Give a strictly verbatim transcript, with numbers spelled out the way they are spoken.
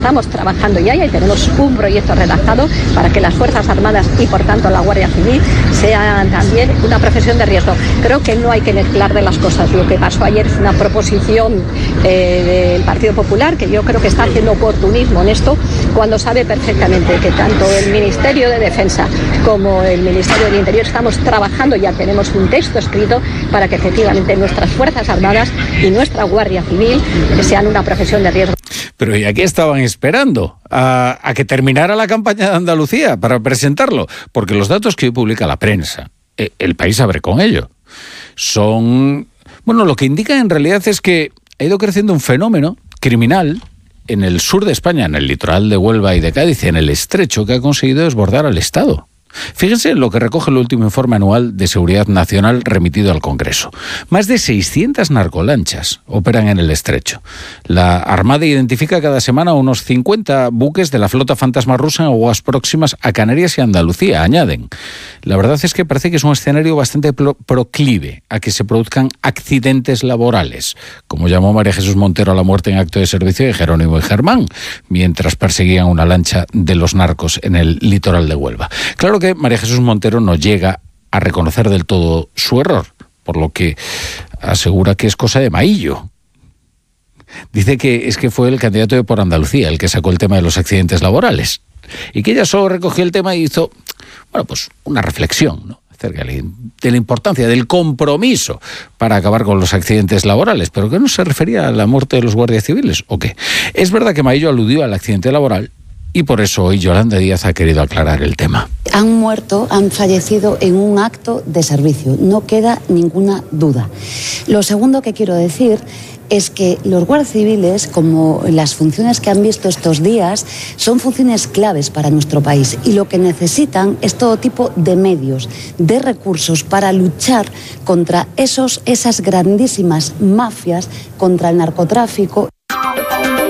Estamos trabajando ya y tenemos un proyecto redactado para que las Fuerzas Armadas y por tanto la Guardia Civil sean también una profesión de riesgo. Creo que no hay que mezclar de las cosas. Lo que pasó ayer es una proposición eh, del Partido Popular que yo creo que está haciendo oportunismo en esto cuando sabe perfectamente que tanto el Ministerio de Defensa como el Ministerio del Interior estamos trabajando, ya tenemos un texto escrito para que efectivamente nuestras Fuerzas Armadas y nuestra Guardia Civil sean una profesión de riesgo. Pero ¿y a qué estaban esperando? ¿A, a que terminara la campaña de Andalucía para presentarlo? Porque los datos que hoy publica la prensa, eh, el país abre con ello, son... Bueno, lo que indica en realidad es que ha ido creciendo un fenómeno criminal en el sur de España, en el litoral de Huelva y de Cádiz, en el Estrecho, que ha conseguido desbordar al Estado. Fíjense en lo que recoge el último informe anual de Seguridad Nacional remitido al Congreso. Más de seiscientas narcolanchas operan en el Estrecho. La Armada identifica cada semana unos cincuenta buques de la flota fantasma rusa en aguas próximas a Canarias y Andalucía, añaden. La verdad es que parece que es un escenario bastante pro- proclive a que se produzcan accidentes laborales, como llamó María Jesús Montero a la muerte en acto de servicio de Jerónimo y Germán, mientras perseguían una lancha de los narcos en el litoral de Huelva. Claro que María Jesús Montero no llega a reconocer del todo su error, por lo que asegura que es cosa de Maillo. Dice que es que fue el candidato de Por Andalucía el que sacó el tema de los accidentes laborales y que ella solo recogió el tema y hizo, bueno, pues una reflexión, ¿no?, acerca de la importancia del compromiso para acabar con los accidentes laborales, pero que no se refería a la muerte de los guardias civiles, ¿o qué? Es verdad que Maillo aludió al accidente laboral, y por eso hoy Yolanda Díaz ha querido aclarar el tema. Han muerto, han fallecido en un acto de servicio, no queda ninguna duda. Lo segundo que quiero decir es que los guardias civiles, como las funciones que han visto estos días, son funciones claves para nuestro país y lo que necesitan es todo tipo de medios, de recursos para luchar contra esos, esas grandísimas mafias, contra el narcotráfico.